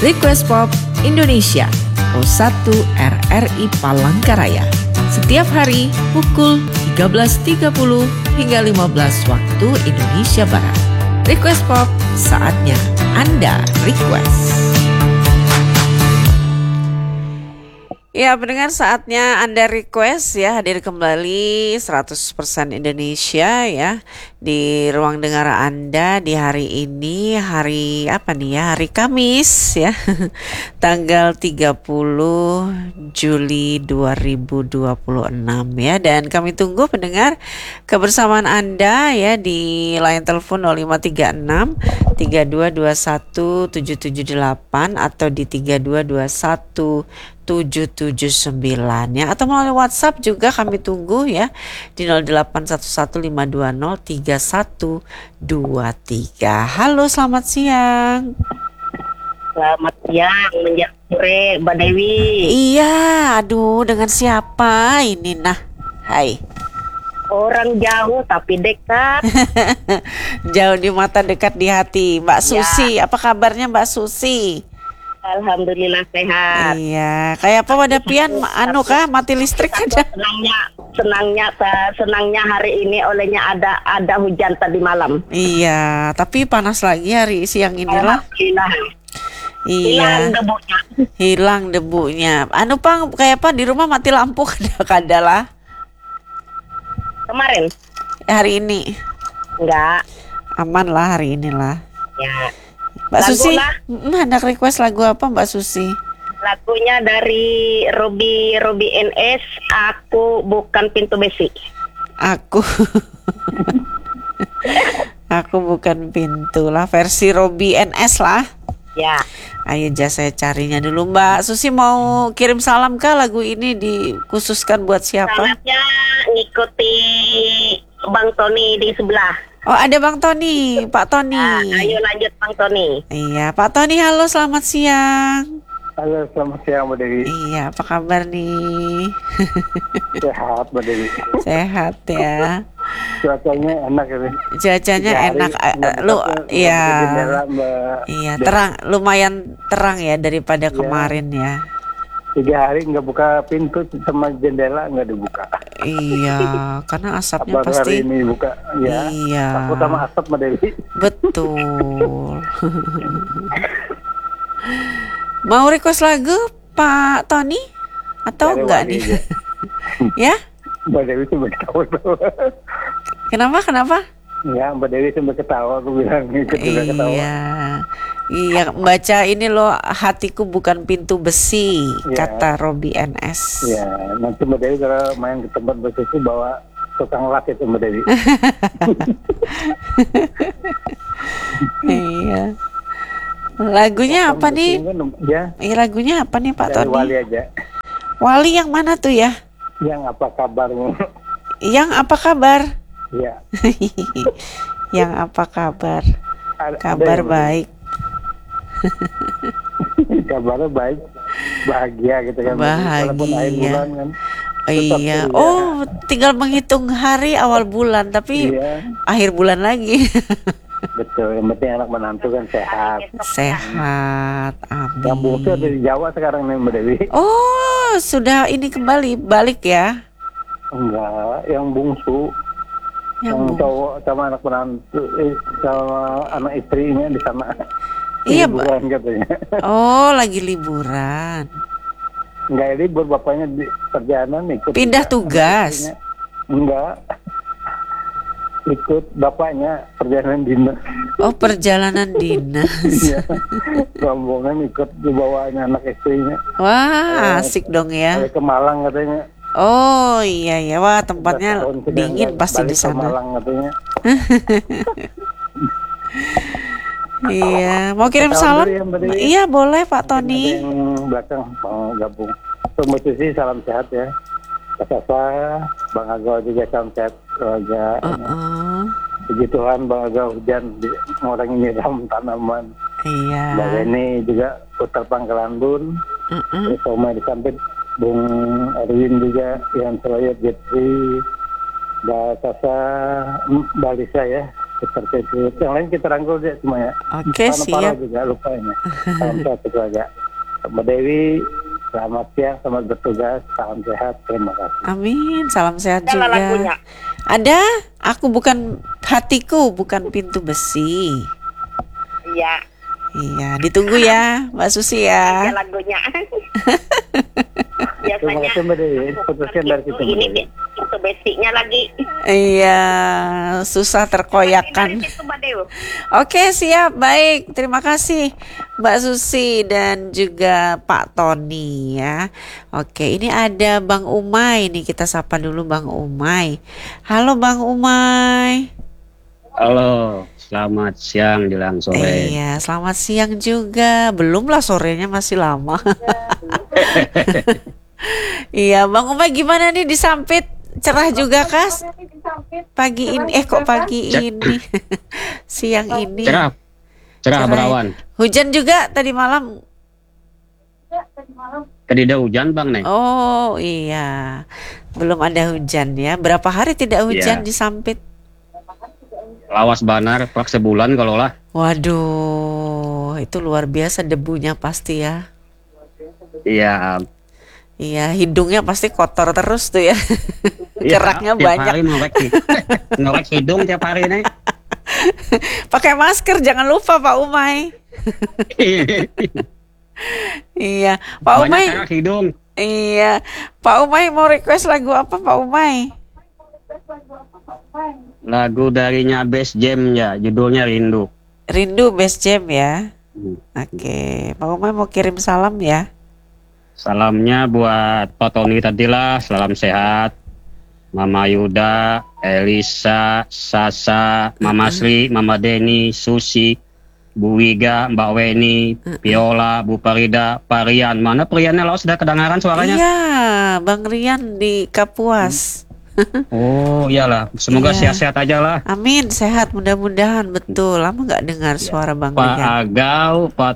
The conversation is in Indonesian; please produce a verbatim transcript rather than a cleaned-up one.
Request Pop Indonesia nol satu R R I Palangkaraya. Setiap hari pukul tiga belas tiga puluh hingga lima belas waktu Indonesia Barat. Request Pop, saatnya Anda request. Ya, pendengar, saatnya Anda request ya, hadir kembali seratus persen Indonesia ya di ruang dengar Anda di hari ini, hari apa nih ya, hari Kamis ya, tanggal tiga puluh Juli dua ribu dua puluh enam ya, dan kami tunggu pendengar kebersamaan Anda ya di line telepon nol lima tiga enam tiga dua dua satu tujuh tujuh delapan atau di tiga dua dua satu tujuh tujuh sembilan ya, atau melalui WhatsApp juga kami tunggu ya di nol delapan satu satu lima dua nol tiga satu dua tiga. Halo, selamat siang. Selamat siang, menjelang sore, Mbak Dewi. Iya, aduh, dengan siapa ini nah? Hai. Orang jauh tapi dekat. Jauh di mata, dekat di hati. Mbak Susi, ya. Apa kabarnya Mbak Susi? Alhamdulillah sehat. Iya, kayak apa wadah pian anu kah mati listrik aja. Senangnya, senangnya, senangnya hari ini olehnya ada ada hujan tadi malam. Iya, tapi panas lagi hari siang inilah. Alhamdulillah. Iya. Hilang debunya. Hilang debunya. Anu Pang, kayak apa di rumah mati lampu kada lah. Kemarin? Hari ini. Enggak. Aman lah hari inilah. Ya. Mbak Lagu Susi, lah. hendak request lagu apa Mbak Susi? Lagunya dari Robi Robi N S, Aku Bukan Pintu Besi. Aku Aku bukan pintu lah, versi Robi N S lah. Ya. Ayo jasa saya carinya dulu. Mbak Susi mau kirim salam kah? Lagu ini dikhususkan buat siapa? Salamnya ngikuti Bang Tony di sebelah. Oh, ada Bang Tony, Pak Tony. Nah, ayo lanjut Bang Tony. Iya, Pak Tony, halo, selamat siang. Halo, selamat siang Mbak Dewi. Iya, apa kabar nih? Sehat Mbak Dewi. Sehat ya. Cuacanya enak ya. Cuacanya enak, uh, lu iya. Iya, terang, lumayan terang ya daripada ya. Kemarin ya. Tiga hari nggak buka pintu sama jendela nggak dibuka. Iya, karena asapnya Baru pasti. Hari ini buka. Ya, iya. Takut sama asap Mbak Dewi. Betul. Mau request lagu Pak Tony atau Dari enggak nih? Ya? Mbak Dewi sampai ketawa. Kenapa? Kenapa? Ya, Mbak Dewi sampai ketawa. Aku bilang ikut juga ketawa. Iya. Iya, baca ini loh, hatiku bukan pintu besi, ya. Kata Robi N S. Ya, nanti Mbak Dewi kalau main ke tempat bersusi bawa tukang las itu Mbak Dewi. Iya. Lagunya apa nih? Ya. Eh, lagunya apa nih Pak Dari Tony? Wali aja. Wali yang mana tuh ya? Yang apa kabarmu? Yang apa kabar? Ya. Yang apa kabar? Ada, kabar ada baik. Kabarnya baik, bahagia gitu kan. Bahagia. Akhir bulan kan. Oh, iya. Oh, tinggal menghitung hari awal bulan, tapi iya. Akhir bulan lagi. Betul, yang penting anak menantu kan sehat. Sehat, amin. Yang bungsu ada di Jawa sekarang nih Mbak Dewi. Oh, sudah ini kembali balik ya? Enggak, yang bungsu. Yang, yang bung... cowok sama anak menantu, eh, sama anak istrinya di sana. Iya, liburan katanya. Oh, lagi liburan. Enggak, libur bapaknya di perjalanan ikut. Pindah tugas. Enggak. Ikut bapaknya perjalanan dinas. Oh, perjalanan dinas. Iya. Rombongan ikut dibawanya anak istrinya. Wah, asik dong ya. Ke Malang katanya. Oh, iya ya. Wah, tempatnya dingin pasti di sana. Ke Malang katanya. Iya, mau kirim salam? Ya, iya, boleh Pak Tony. Yang belakang mau gabung. Pemutusi salam sehat ya. Kak Sasa, Bang Aga juga salam sehat keluarga. Uh-uh. Puji Tuhan Bang Aga hujan orang nyiram tanaman. Iya. Mbak Reni juga putar Pangkalan Bun. Uh-uh. Soma di samping Bung Erwin juga yang Suraya Jetri. Mbak Sasa, Mbak Lisa ya. seperti itu. Yang lain kita rangkul deh semuanya. Oke, Karena parah siap. juga lupa ini. Salam sehat keluarga. Mbak Dewi, selamat siang, selamat bertugas, salam sehat, terima kasih. Amin, salam sehat Ada lagunya. juga. Ada, aku bukan hatiku, bukan pintu besi. Iya, Iya, ditunggu ya, Mbak Susi ada ya. lagunya. Terima Biasanya kasih Mbak Dewi, putuskan dari situ. Mbak ini Dewi. itu basicnya lagi. Iya, susah terkoyakan. Dari situ, Mbak Dewi. Oke, siap, baik. Terima kasih Mbak Susi dan juga Pak Tony ya. Oke, ini ada Bang Umay nih, kita sapa dulu Bang Umay. Halo Bang Umay. Halo, selamat siang jelang sore. Iya, selamat siang juga. Belum lah, sorenya masih lama. Iya, Bang Umay gimana nih di Sampit? Cerah juga kas? Pagi ini, eh kok pagi ini? Siang ini. Cerah, cerah Cerah. berawan. Hujan juga tadi malam. Tadi ada hujan bang nih. Oh iya, belum ada hujan ya. Berapa hari tidak hujan Iya. di Sampit? Lawas banar, prak sebulan kalau lah. Waduh, itu luar biasa debunya pasti ya. Iya. Iya, hidungnya pasti kotor terus tuh ya. Iya, Keraknya tiap banyak. hari ngorek, ngorek hidung tiap hari nih. Pakai masker jangan lupa Pak Umay. Iya, Pak Banyak Umay. kerak hidung. Iya, Pak Umay mau request lagu apa Pak Umay? Lagu darinya Best Jam ya, judulnya Rindu. Rindu Best Jam ya. Hmm. Oke, Pak Umay mau kirim salam ya. Salamnya buat Pak Tony tadi lah, salam sehat. Mama Yuda, Elisa, Sasa, Mama Sri, Mama Deni, Susi, Bu Wiga, Mbak Weni, Viola, Bu Parida, Pak Rian. Mana Riannya lo sudah kedengaran suaranya? Iya, Bang Rian di Kapuas. Oh iyalah, semoga Iya. sehat-sehat aja lah. Amin, sehat mudah-mudahan betul. Lama nggak dengar suara Bang Pak Rian. Agau, Pak